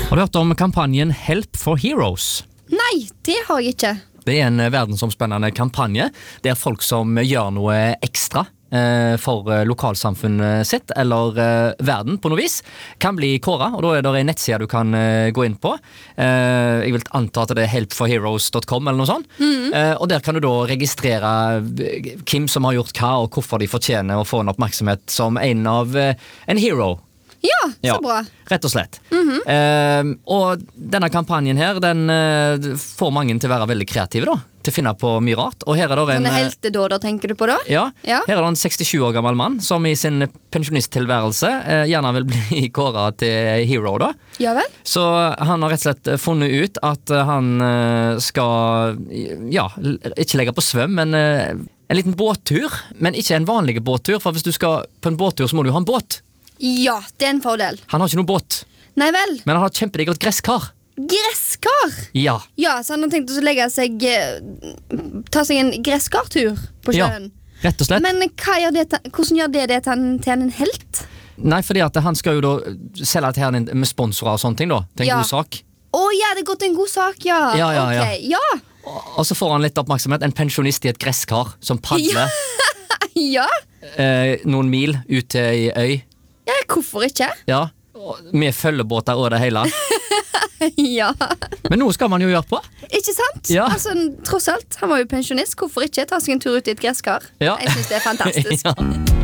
Har du hørt om kampanjen Help for Heroes? Nei, det har jeg ikke. Det en verdensomspennende kampanje der folk som gjør noe ekstra for lokalsamfunnet sitt eller verden på noe vis kan bli kåret, og da det en nettside du kan gå inn på. Jeg vil anta at det helpforheroes.com eller noe sånt. Og der kan du da registrere hvem som har gjort hva og hvorfor de fortjener å få en oppmerksomhet som en hero. Ja, så bra. Rett og slett. Og denne kampanjen her, den får mange til å være veldig kreative da, til å finne på mye rart. Og her det en... Sånne heltedåder tenker du på da? Ja, her det en 67 år gammel mann som i sin pensjonisttilværelse gjerne vil bli kåret til hero da. Ja vel? Så han har rett og slett funnet ut at han skal, ikke legge på svøm, men en liten båttur, men ikke en vanlig båttur, for hvis du skal på en båttur så må du ha en båt. Ja, det en fordel. Han har ikke noen båt. Nei vel? Men han har et kjempedigert gresskar. Gresskar? Ja. Ja, så han har tenkt å ta seg en gresskartur på sjøen. Ja, rett og slett. Men hvordan gjør det til en helt? Nei, fordi at han skal jo da selge det her med sponsorer og sånne ting da, til en god sak. Ja, det går til en god sak, ja. Ja. Og så får han litt oppmerksomhet, en pensjonist i et gresskar som padler noen mil ut til en øy. Ja, hvorfor ikke? Ja, med følgebåter og det hele. Ja. Men noe skal man jo gjøre på. Ikke sant? Ja. Altså, tross alt, han var jo pensjonist. Hvorfor ikke ta seg en tur ut i et gresskar? Ja. Jeg synes det fantastisk. Ja.